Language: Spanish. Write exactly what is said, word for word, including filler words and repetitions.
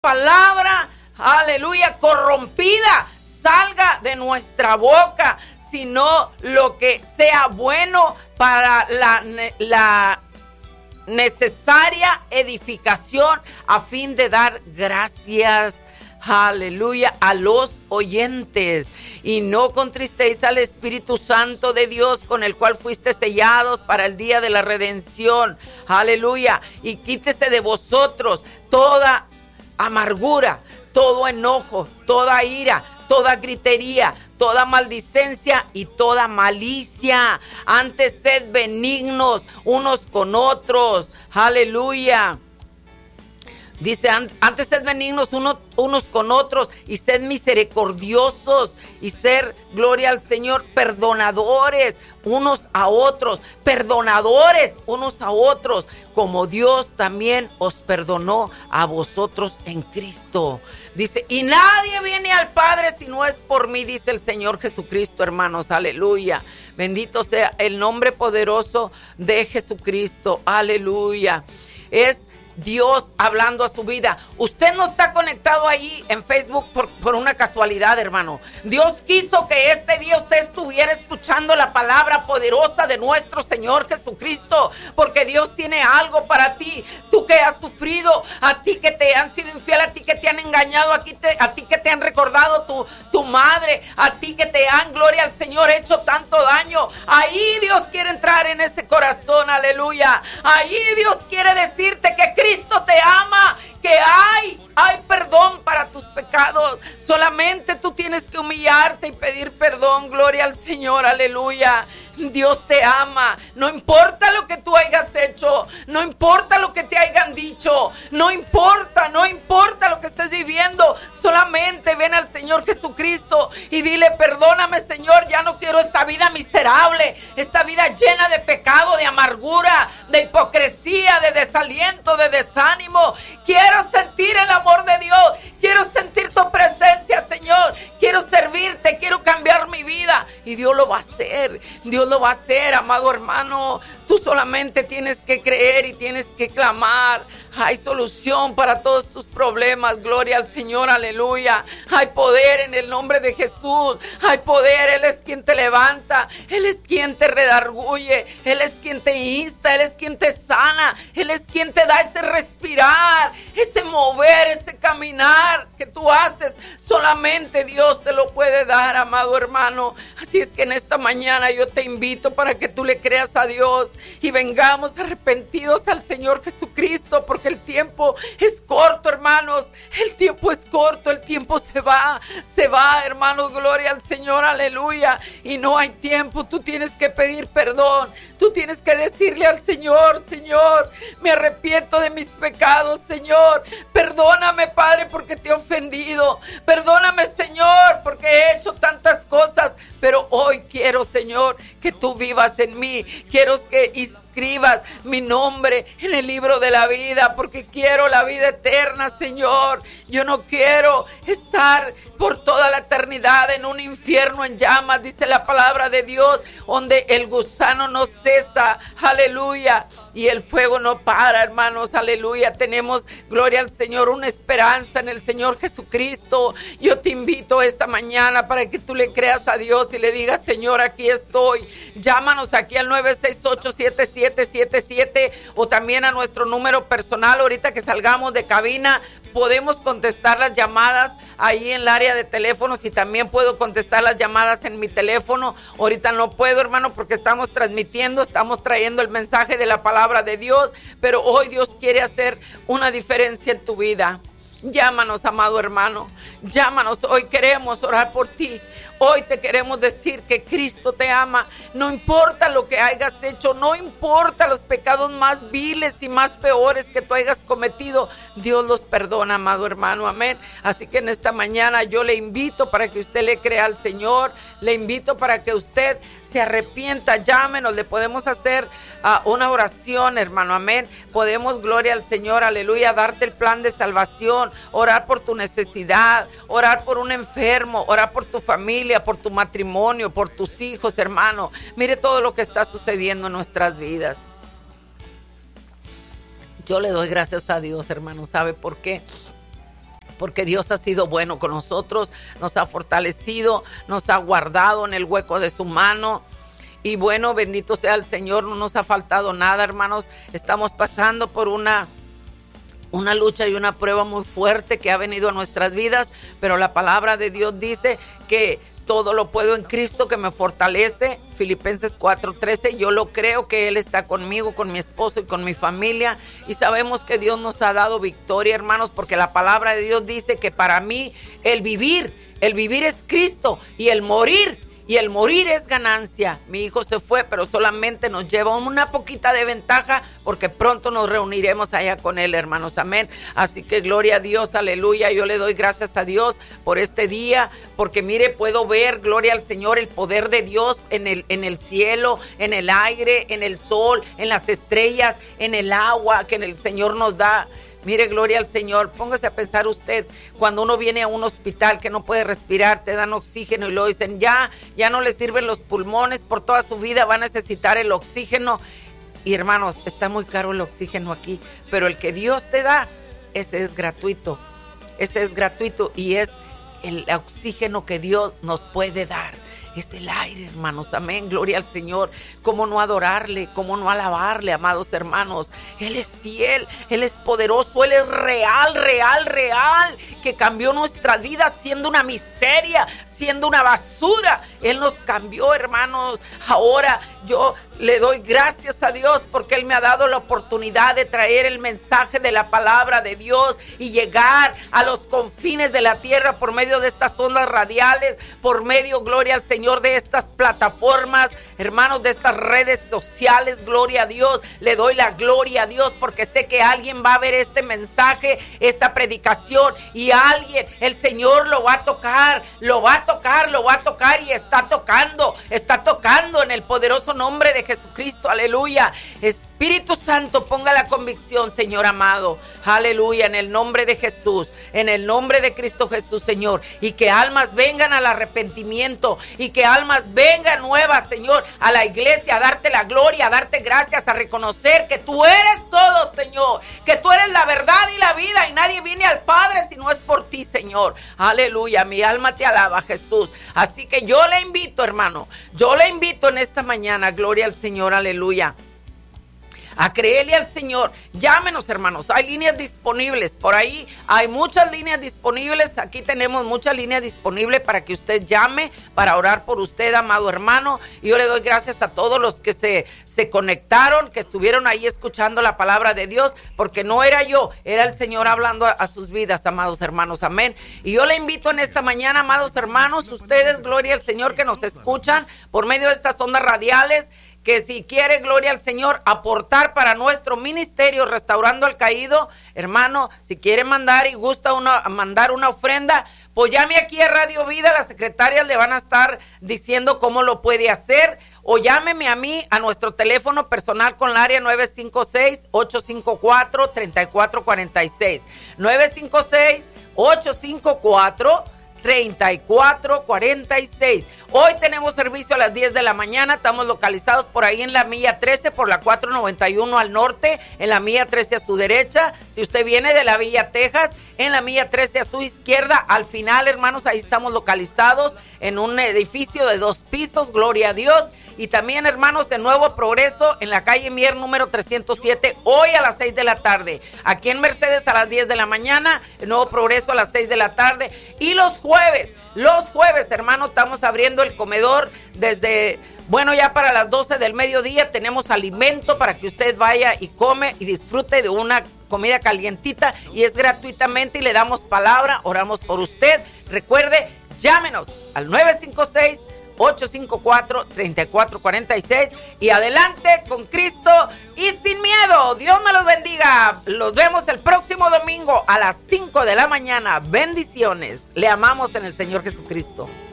palabra, aleluya, corrompida salga de nuestra boca, sino lo que sea bueno para la, la necesaria edificación a fin de dar gracias, aleluya, a los oyentes. Y no contristéis al Espíritu Santo de Dios, con el cual fuiste sellados para el día de la redención, aleluya. Y quítese de vosotros toda amargura, todo enojo, toda ira, toda gritería, toda maldicencia y toda malicia. Antes sed benignos unos con otros, aleluya. Dice, antes sed benignos unos, unos con otros y sed misericordiosos y ser, gloria al Señor, perdonadores unos a otros, perdonadores unos a otros, como Dios también os perdonó a vosotros en Cristo. Dice, y nadie viene al Padre si no es por mí, dice el Señor Jesucristo, hermanos, aleluya. Bendito sea el nombre poderoso de Jesucristo, aleluya. Es Dios hablando a su vida. Usted no está conectado ahí en Facebook por, por una casualidad, hermano. Dios quiso que este día usted estuviera escuchando la palabra poderosa de nuestro Señor Jesucristo, porque Dios tiene algo para ti. Tú que has sufrido, a ti que te han sido infiel, a ti que te han engañado, a ti, te, a ti que te han recordado tu, tu madre, a ti que te han, gloria al Señor, hecho tanto daño. Ahí Dios quiere entrar en ese corazón, aleluya. Ahí Dios quiere decirte que Cristo te ama, que hay, hay perdón para tus pecados. Solamente tú tienes que humillarte y pedir perdón, gloria al Señor, aleluya. Dios te ama, no importa lo que tú hayas hecho, no importa lo que te hayan dicho, no importa, no importa lo que estés viviendo, solamente ven al Señor Jesucristo y dile, perdóname, Señor, ya no quiero esta vida miserable, esta vida llena de pecado, de amargura, de hipocresía, de desaliento, de desánimo. Quiero sentir el amor de Dios, quiero sentir tu presencia, Señor, quiero servirte, quiero cambiar mi vida, y Dios lo va a hacer. Dios lo va a hacer, amado hermano. Tú solamente tienes que creer y tienes que clamar. Hay solución para todos tus problemas, gloria al Señor, aleluya. Hay poder en el nombre de Jesús, hay poder. Él es quien te levanta, Él es quien te redarguye, Él es quien te insta, Él es quien te sana, Él es quien te da ese respirar, ese mover, ese caminar que tú haces. Solamente Dios te lo puede dar, amado hermano. Así es que en esta mañana yo te invito para que tú le creas a Dios y vengamos arrepentidos al Señor Jesucristo, porque el tiempo es corto, hermanos. El tiempo es corto, el tiempo se va, se va, hermanos, gloria al Señor, aleluya. Y no hay tiempo, tú tienes que pedir perdón, tú tienes que decirle al Señor, Señor, me arrepiento de mis pecados, Señor, perdóname, Padre, porque te he ofendido, perdóname, Señor, porque he hecho tantas cosas, pero hoy quiero, Señor, que tú vivas en mí, quiero que inscribas mi nombre en el libro de la vida, porque quiero la vida eterna, Señor. Yo no quiero estar por toda la eternidad en un infierno en llamas, dice la palabra de Dios, donde el gusano no cesa, aleluya, y el fuego no para, hermanos, aleluya. Tenemos, gloria al Señor, una esperanza en el Señor Jesucristo. Yo te invito esta mañana para que tú le creas a Dios y le digas, Señor, aquí estoy. Llámanos aquí al nueve seis ocho, siete siete siete siete o también a nuestro número personal. Ahorita que salgamos de cabina podemos contestar las llamadas ahí en el área de teléfonos, y también puedo contestar las llamadas en mi teléfono. Ahorita no puedo, hermano, porque estamos transmitiendo, estamos trayendo el mensaje de la palabra de Dios, pero hoy Dios quiere hacer una diferencia en tu vida. Llámanos, amado hermano, llámanos. Hoy queremos orar por ti. Hoy te queremos decir que Cristo te ama. No importa lo que hayas hecho, no importa los pecados más viles y más peores que tú hayas cometido, Dios los perdona, amado hermano, amén. Así que en esta mañana yo le invito para que usted le crea al Señor, le invito para que usted se arrepienta. Llámenos, le podemos hacer uh, una oración, hermano, amén. Podemos, gloria al Señor, aleluya, darte el plan de salvación, orar por tu necesidad, orar por un enfermo, orar por tu familia, por tu matrimonio, por tus hijos, hermano. Mire todo lo que está sucediendo en nuestras vidas. Yo le doy gracias a Dios, hermano. ¿Sabe por qué? porque Dios ha sido bueno con nosotros, nos ha fortalecido, nos ha guardado en el hueco de su mano. Y bueno, bendito sea el Señor, no nos ha faltado nada, hermanos. Estamos pasando por una, una lucha y una prueba muy fuerte que ha venido a nuestras vidas, pero la palabra de Dios dice que todo lo puedo en Cristo que me fortalece. Filipenses cuatro trece, yo lo creo que Él está conmigo, con mi esposo y con mi familia. Y sabemos que Dios nos ha dado victoria, hermanos, porque la palabra de Dios dice que para mí el vivir, el vivir es Cristo y el morir, y el morir es ganancia. Mi hijo se fue, pero solamente nos lleva una poquita de ventaja porque pronto nos reuniremos allá con él, hermanos. Amén. Así que gloria a Dios, aleluya. Yo le doy gracias a Dios por este día, porque mire, puedo ver, gloria al Señor, el poder de Dios en el, en el cielo, en el aire, en el sol, en las estrellas, en el agua que el Señor nos da. Mire, gloria al Señor. Póngase a pensar usted, cuando uno viene a un hospital que no puede respirar, te dan oxígeno y luego dicen, ya, ya no le sirven los pulmones, por toda su vida va a necesitar el oxígeno. Y hermanos, está muy caro el oxígeno aquí, pero el que Dios te da, ese es gratuito. Ese es gratuito y es el oxígeno que Dios nos puede dar. Es el aire, hermanos, amén, gloria al Señor. Cómo no adorarle, cómo no alabarle, amados hermanos. Él es fiel, Él es poderoso, Él es real, real, real, que cambió nuestra vida siendo una miseria, siendo una basura. Él nos cambió, hermanos. Ahora yo le doy gracias a Dios porque Él me ha dado la oportunidad de traer el mensaje de la palabra de Dios y llegar a los confines de la tierra por medio de estas ondas radiales, por medio, gloria al Señor, Señor, de estas plataformas, hermanos, de estas redes sociales. Gloria a Dios, le doy la gloria a Dios porque sé que alguien va a ver este mensaje, esta predicación, y alguien, el Señor lo va a tocar, lo va a tocar, lo va a tocar y está tocando, está tocando en el poderoso nombre de Jesucristo, aleluya. Espíritu Santo, ponga la convicción, Señor amado, aleluya, en el nombre de Jesús, en el nombre de Cristo Jesús, Señor, y que almas vengan al arrepentimiento y que almas vengan nuevas, Señor, a la iglesia, a darte la gloria, a darte gracias, a reconocer que tú eres todo, Señor, que tú eres la verdad y la vida y nadie viene al Padre si no es por ti, Señor. Aleluya, mi alma te alaba, Jesús. Así que yo le invito, hermano, yo le invito en esta mañana, gloria al Señor, aleluya, a creerle al Señor. Llámenos, hermanos, hay líneas disponibles por ahí, hay muchas líneas disponibles. Aquí tenemos muchas líneas disponibles para que usted llame, para orar por usted, amado hermano. Y yo le doy gracias a todos los que se, se conectaron, que estuvieron ahí escuchando la palabra de Dios, porque no era yo, era el Señor hablando a, a sus vidas, amados hermanos, amén. Y yo le invito en esta mañana, amados hermanos, ustedes, gloria al Señor, que nos escuchan por medio de estas ondas radiales, que si quiere, gloria al Señor, aportar para nuestro ministerio Restaurando al Caído, hermano, si quiere mandar y gusta una, mandar una ofrenda, pues llame aquí a Radio Vida, las secretarias le van a estar diciendo cómo lo puede hacer, o llámeme a mí a nuestro teléfono personal con la área nueve cinco seis, ocho cinco cuatro, tres cuatro cuatro seis, nueve cinco seis, ocho cinco cuatro, treinta y cuatro cuarenta y seis. Hoy tenemos servicio a las diez de la mañana. Estamos localizados por ahí en la milla trece, por la cuatro noventa y uno al norte, en la milla trece a su derecha. Si usted viene de la Villa Texas, en la milla trece a su izquierda, al final, hermanos, ahí estamos localizados en un edificio de dos pisos, gloria a Dios. Y también, hermanos, en Nuevo Progreso, en la calle Mier número trescientos siete, hoy a las seis de la tarde. Aquí en Mercedes a las diez de la mañana, en Nuevo Progreso a las seis de la tarde. Y los jueves, los jueves, hermanos, estamos abriendo el comedor desde, bueno, ya para las doce del mediodía. Tenemos alimento para que usted vaya y come y disfrute de una comida calientita, y es gratuitamente, y le damos palabra, oramos por usted. Recuerde, llámenos al nueve cinco seis, ocho cinco cuatro, tres cuatro cuatro seis y adelante con Cristo y sin miedo. Dios me los bendiga. Los vemos el próximo domingo a las cinco de la mañana. Bendiciones. Le amamos en el Señor Jesucristo.